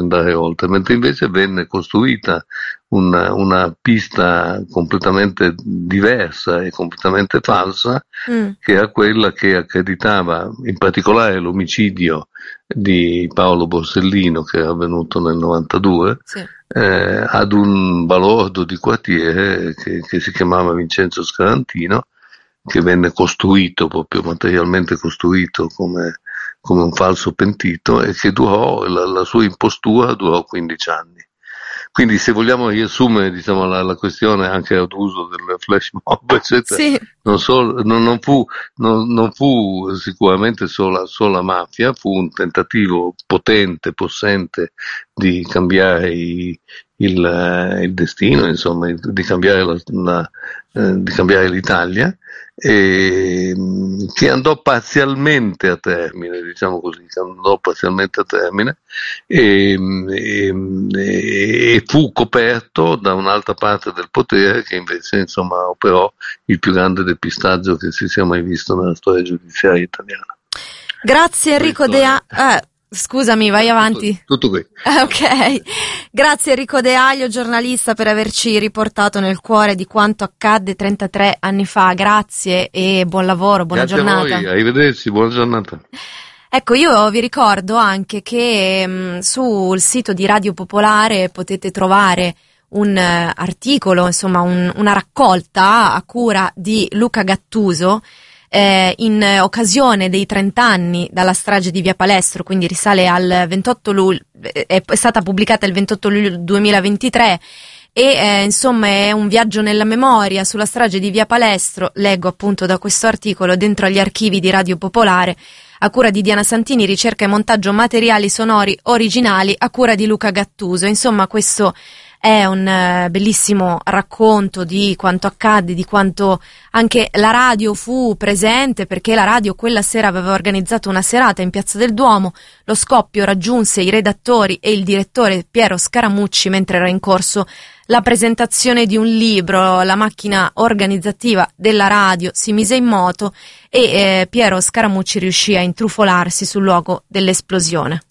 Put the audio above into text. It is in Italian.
andare oltre, mentre invece venne costruita una pista completamente diversa e completamente falsa, che era quella che accreditava in particolare l'omicidio di Paolo Borsellino, che era avvenuto nel 92, sì. ad un balordo di quartiere che si chiamava Vincenzo Scarantino, che venne costruito, proprio materialmente costruito come un falso pentito, e che durò, la sua impostura durò 15 anni. Quindi, se vogliamo riassumere, diciamo, la questione anche ad uso del flash mob, eccetera, Sì. non fu sicuramente sola mafia, fu un tentativo potente, possente di cambiare il destino, insomma, di cambiare di cambiare l'Italia, che andò parzialmente a termine, diciamo così, e fu coperto da un'altra parte del potere che invece, insomma, operò il più grande depistaggio che si sia mai visto nella storia giudiziaria italiana. Grazie Enrico scusami, vai avanti. Tutto qui. Ok, grazie Enrico De Aglio, giornalista, per averci riportato nel cuore di quanto accadde 33 anni fa. Grazie e buon lavoro, buona giornata. Grazie a voi, arrivederci, buona giornata. Ecco, io vi ricordo anche che sul sito di Radio Popolare potete trovare un articolo, insomma una raccolta a cura di Luca Gattuso, in occasione dei 30 anni dalla strage di Via Palestro, quindi risale al 28 luglio, è stata pubblicata il 28 luglio 2023 e insomma è un viaggio nella memoria sulla strage di Via Palestro. Leggo appunto da questo articolo: dentro agli archivi di Radio Popolare, a cura di Diana Santini, ricerca e montaggio materiali sonori originali a cura di Luca Gattuso. Insomma, questo è un bellissimo racconto di quanto accadde, di quanto anche la radio fu presente, perché la radio quella sera aveva organizzato una serata in Piazza del Duomo. Lo scoppio raggiunse i redattori e il direttore Piero Scaramucci mentre era in corso la presentazione di un libro. La macchina organizzativa della radio si mise in moto e Piero Scaramucci riuscì a intrufolarsi sul luogo dell'esplosione.